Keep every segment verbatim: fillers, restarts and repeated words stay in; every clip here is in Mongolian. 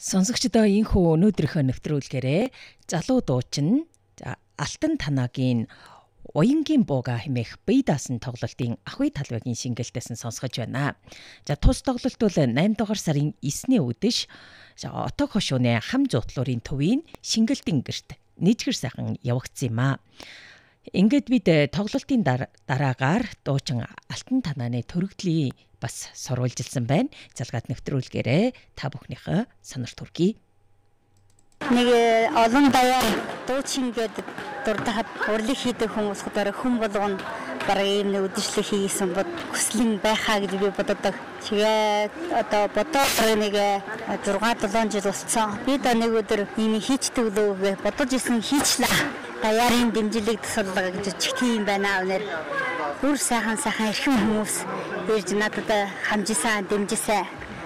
Сонсогчдоо энхүү өнөөдрийнхөө нэвтрүүлгээрээ залуу дуучин Алтан Танагийн Уянгийн бууга хэмээх бие даасан тоглолтын ахуй талбайгийн шингэлтэйсэн сонсгож байна. За тус тоглолт бол найман дугаар сарын эсний үдэш Отог хошууны хам зуудлуурын төвийн шингэлтэн гэрт нийцгэр сайхан явагдсан юм а. Ингээд бид тоглолтын дараагаар дуучин Алтан Танааны төрөгдлийн бас сурвалжилсан байна. Залгаад нэвтрүүлгээрээ та бүхнийхээ санаар төргий. Нэг олон даяар дуучин гэдэг дурдахад урлаг хийдэг хүмүүс хөөр хүн болгоно бараг ийм нэг үдэшлэг хийсэн бод хүслэн байхаа гэж би боддог. Тэгээ одоо бодоод нэг зургаан долоон жил болсон. Би да нэг өдөр ийм хийчдэг лөө бодож исэн хийчлээ. Даяарын дэмжлэг тусалга гэж чигт юм байна өнөр. Бүр сайхан сайхан эрхэм хүмүүс ирж надад хамжисан дэмжсэн.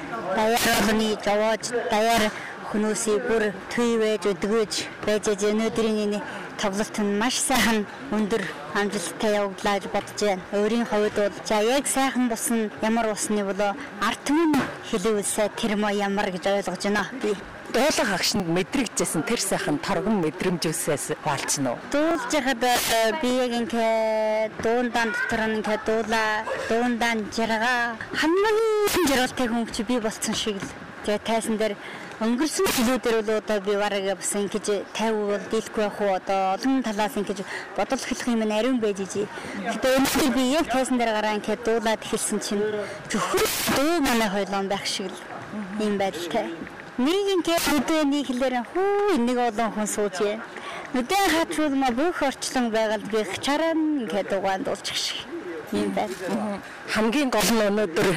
Даяарны жавж даяар хүмүүсийг бүр төвөөж өдгөөж байж өнөөдрийн тоглолт нь маш сайхан өндөр амжилттай явуулаа гэж бодож байна. Өөрийн хувьд бол за яг сайхан болсон ямар болсны болоо арт түмэн хэлээвсэ тэр мо ямар гэж ойлгож байна. Би дуулах агшинд мэдрэгжсэн тэр сайхан торгон мэдрэмжөөсөөс хаалцна уу? Дуулж яхад би яг ингээ дуундаан дотор ингээ дуулаа, дуундаан жаргаа хамгийн жаргалтай хүн чи би болсон шиг л. Тэгээ тайсан дээр өнгөрсөн жилүүдээр бол одоо би бараг бас ингэж тайвуу бол дийлэхгүй байх уу одоо олон талаас ингэж бодол эхлэх юм ариун байж ижи. Тэгээ өнөөдөр би яг тайсан дээр гараа ингээ дуулаад эхэлсэн чинь зөвхөн дуу манай хойлон байх шиг л юм байдалтай. Нэг ингээ өдөөний хэлээр хүү нэг олон хүн сууж байна. Өдөө хатвал ма бүх орчлон байгаад би чараа ингээ дугаан дуулчих шиг юм байна. Хамгийн гол нь өнөөдөр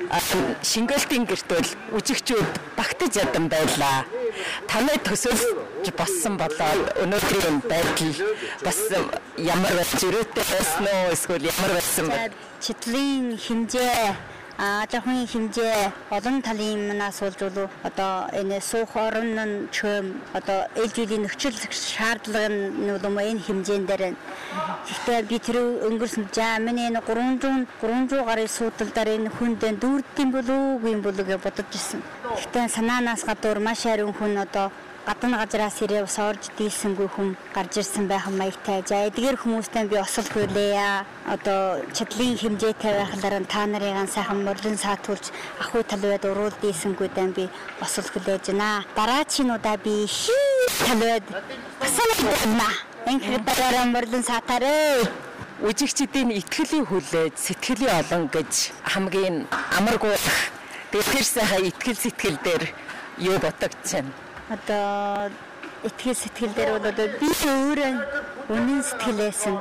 шингэлтийн гэртэл үжигчүүд багтаж ядан байлаа. Танай төсөөлж боссон болоод өнөөдрийн байдал бас ямар зэрэгтэй байсан уу эсвэл ямар байсан бэ? Читлийн хэмжээ а жоохон хэмжээ олон талын юмнаас болж болов одоо энэ суух орон нь чөм одоо ээлжийн нөхцөл шаардлага нь юм энэ хэмжээнд дээр. Гэхдээ би тэр өнгөрсөн за миний энэ гурван зуун гаруй суудалдаар энэ хүнд дүүрдэм болов уу юм болов гэж бодож ирсэн. Гэхдээ санаанаас гадуур маш ариун хүн одоо гадна газраас ирээ ус орж дийлсэнгүй хүн гарч ирсэн байх маягтай. За эдгээр хүмүүстэй би осол хүлээе. Одоо чадлын хэмжээтэй байхлаар та нарын сайхан мөрлөн саатуулж ахуй талбайд уруул дийлсэнгүйдээ би осол хүлээж байна. Дараачинуудаа би талбайд асуулна. Ингээд дараа мөрлөн саатаарэ. Үжигчдийн итгэлийн хүлээж сэтгэлийн олон гэж хамгийн амаргүй тэр сайхан итгэл сэтгэл дээр юу бодогдож байна? Одоо итгэл сэтгэл дээр бол одоо би өөрөө үнэн сэтгэлээс нь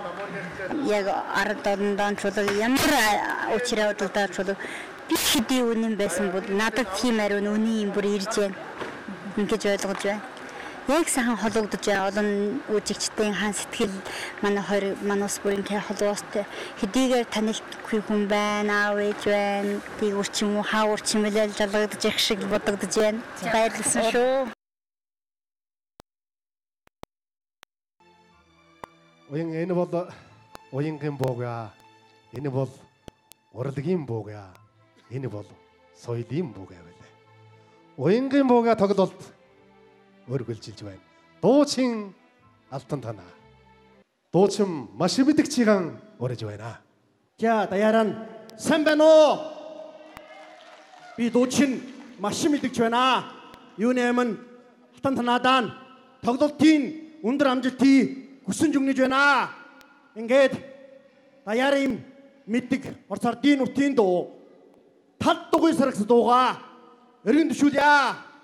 яг ард орндоо чулуу ямар учраа удаа чулуу би хэдий үнэн байсан бол надад тийм ариун үнэн юм бүр ирж байна. Ингэж ойлгож байна. Яг сайхан хологдож байна. Олон үжигчдийн хаан сэтгэл манай хоёр манус бүрийн тэр холоостой хэдийгээр танилтгүй хүн байна, аав ээж байна. Тийг үрчим үү, хаа үрчим мэлэл жалгагдаж их шиг бодогдож байна. Баярлалаа шүү. Уян энэ бол уянгийн бууга. Энэ бол урлагийн бууга. Энэ бол соёлын бууга байлаа. Уянгийн бууга тоглолт өргөлжилж байна. Дуучин Алтан Танаа. Дуучин маш мэдгчиган урж байна. За даяараа сайн байна уу? Би дуучин маш мэдгч байна. Юу нэмэн Алтан Танаадаа тоглолтын өндөр амжилтыг хүсэн жүгнэж байна. Ингээд даяарын мэддэг орцардын утын дуу тал дугуй сарагс дууга өргөн төшүүлье.